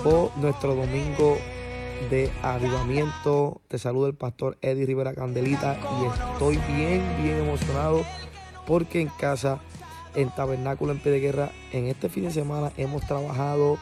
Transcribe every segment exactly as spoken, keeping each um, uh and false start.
llegó nuestro domingo de avivamiento. Te saluda el pastor Eddie Rivera Candelita y estoy bien, bien emocionado porque en casa, en Tabernáculo en Pie de Guerra, en este fin de semana hemos trabajado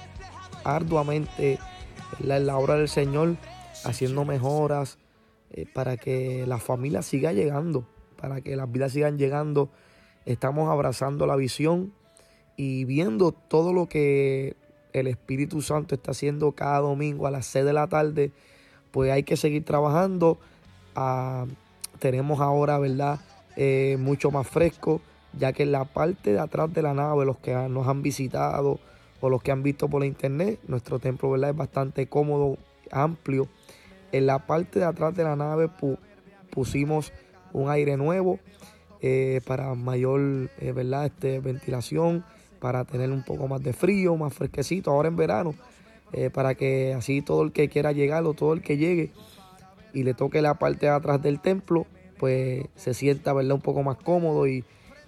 arduamente en la obra del Señor, haciendo mejoras eh, para que la familia siga llegando, para que las vidas sigan llegando. Estamos abrazando la visión y viendo todo lo que el Espíritu Santo está haciendo cada domingo a las seis de la tarde. Pues hay que seguir trabajando. Ah, tenemos ahora, ¿verdad? Eh, mucho más fresco, ya que en la parte de atrás de la nave, los que nos han visitado o los que han visto por la internet, nuestro templo, ¿verdad?, es bastante cómodo, amplio. En la parte de atrás de la nave pu pusimos un aire nuevo eh, para mayor eh, ¿verdad? Este, ventilación, para tener un poco más de frío, más fresquecito ahora en verano, eh, para que así todo el que quiera llegar o todo el que llegue y le toque la parte de atrás del templo, pues se sienta, ¿verdad?, un poco más cómodo y,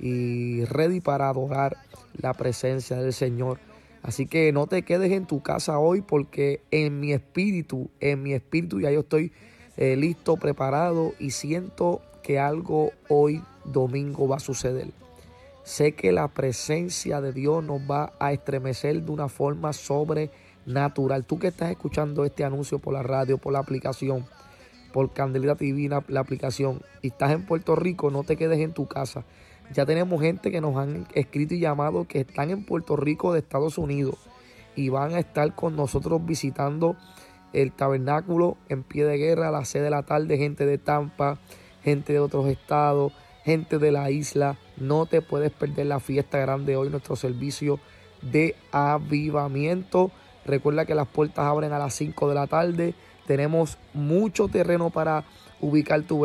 y ready para adorar la presencia del Señor. Así que no te quedes en tu casa hoy, porque en mi espíritu, en mi espíritu ya yo estoy eh, listo, preparado, y siento que algo hoy domingo va a suceder. Sé que la presencia de Dios nos va a estremecer de una forma sobrenatural. Tú que estás escuchando este anuncio por la radio, por la aplicación, por Candelita T V, la, la aplicación, y estás en Puerto Rico, no te quedes en tu casa. Ya tenemos gente que nos han escrito y llamado que están en Puerto Rico de Estados Unidos y van a estar con nosotros visitando el tabernáculo en Pie de Guerra a las seis de la tarde. Gente de Tampa, gente de otros estados, gente de la isla. No te puedes perder la fiesta grande hoy, nuestro servicio de avivamiento. Recuerda que las puertas abren a las cinco de la tarde. Tenemos mucho terreno para ubicar tu